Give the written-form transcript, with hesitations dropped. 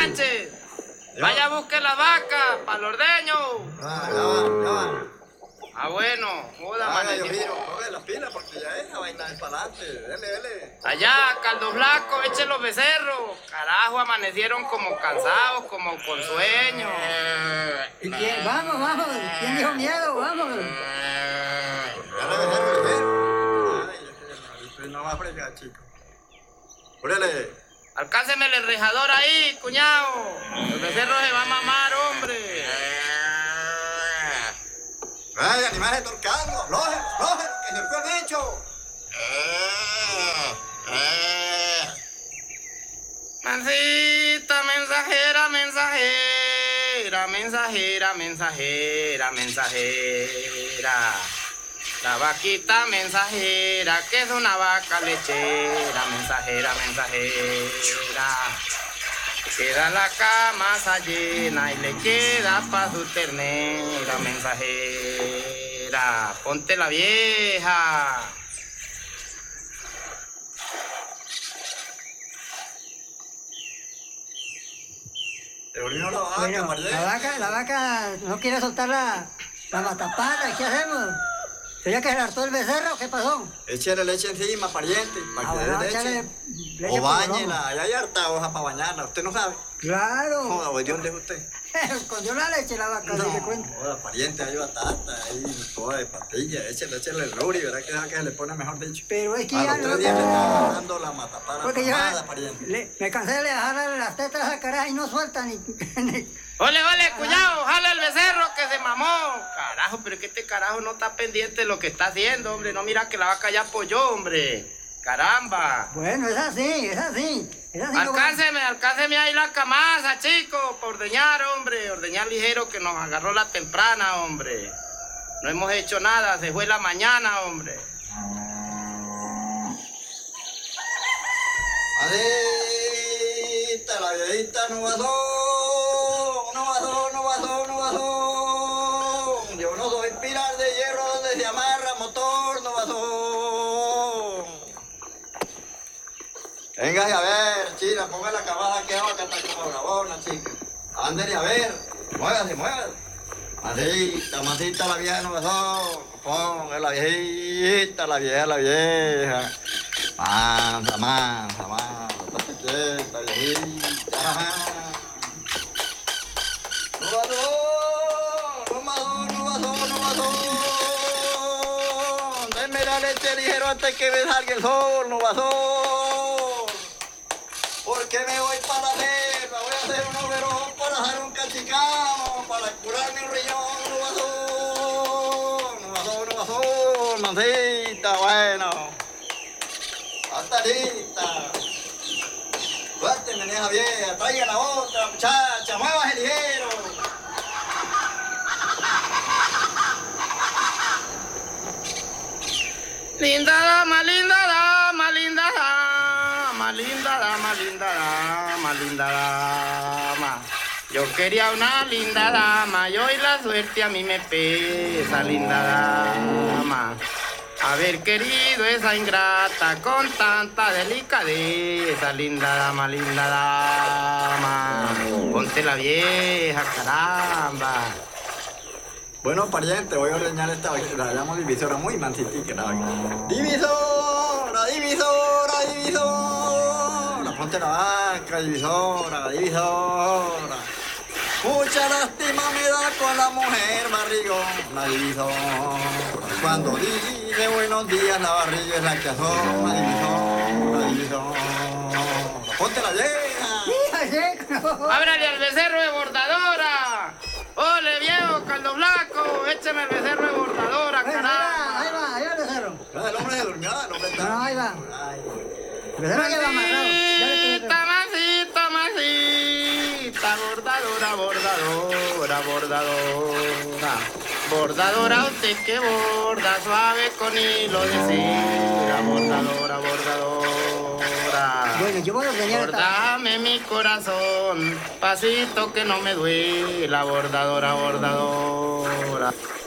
leche. Vaya, busque la vaca para el ordeño. Ya va. Ah, bueno, joda, Coge las pilas porque ya esa vaina es para adelante. Dele. Allá, caldo blanco, echen los becerros. Carajo, amanecieron como cansados, como con sueño. ¿Y quién? Vamos. ¿Quién dijo miedo? Vamos. Dale, becerro. Ay, no va a fregar, chico. Órale. Alcánceme el enrejador ahí, cuñado. El becerro se va a mamar, hombre. Ay, animales torcando. Floje, que se fue el bicho. Mancita, mensajera. La vaquita mensajera, que es una vaca lechera, mensajera. Queda la camasa llena y le queda pa' su ternera, mensajera. Ponte la vieja. Te volvió la vaca, Bueno, María. la vaca no quiere soltar la matapala. ¿Qué hacemos? ¿Sería que se le hartó el becerro? ¿Qué pasó? Échale leche encima, pariente, para que Bueno, dé échale leche. leche O por báñela, allá hay harta hoja para bañarla, usted no sabe. Claro. Joda, ¿de dónde es usted? Escondió la leche la vaca, No, ¿sí te cuenta? joda, pariente, hay batata, hay coda de pastilla, échale el ruri, ¿verdad que se le pone mejor dicho? Pero es que A ya los no... 3 días le estaba dando la matapara Porque tomada, ya pariente. me cansé de dejarle las tetas a caraja y no suelta ni... Ole, cuñado, jala el becerro que se mamó. Carajo, pero es que este carajo no está pendiente de lo que está haciendo, hombre. No mira que la vaca ya apoyó, hombre. Caramba. Bueno, es así. Alcánceme ahí la camasa, chico, para ordeñar, hombre. Ordeñar ligero que nos agarró la temprana, hombre. No hemos hecho nada, se fue la mañana, hombre. Adita, la viejita no pasó. Yo no soy pilar de hierro donde se amarra motor, no pasó. Véngase a ver, china, ponga la cabada que va a cantar como bravona, chica. Ándale a ver, muévase. Masita, la vieja no pasó. Ponga la viejita, la vieja. Mansa. Estate quieta, viejita. No pasó. Denme la leche ligero antes que me salga el sol, no pasó. Porque me voy para la selva, voy a hacer un overón para hacer un cachicamo, para curarme un riñón, no pasó, mancita, bueno. Hasta lista. Suélteme, neja vieja, traiga la otra, muchacha, muévase ligero. Linda dama. Yo quería una linda dama y hoy la suerte a mí me pesa, linda dama. Haber querido esa ingrata con tanta delicadeza, linda dama. Ponte la vieja, caramba. Bueno, pariente, voy a ordeñar esta vaca, la llamo divisora, muy mansitica la vaca. ¡Divisora! Ponte la vaca, divisora. Mucha lástima me da con la mujer barrigón, la divisora. Cuando dice buenos días, la barriga es la que asoma, divisora. Ponte la vieja. Ábrale al becerro de bordadora. Ole, viejo, caldo blanco, écheme el becerro de bordadora, caramba. Ahí va el becerro. El hombre se durmió, el hombre está... No, ahí va. Ay. El becerro lleva amarrado. Masita, bordadora, usted que borda suave con hilo de seda, bordadora. Bueno, yo voy a ordeñar esta... Bordame mi corazón, pasito que no me duela, bordadora.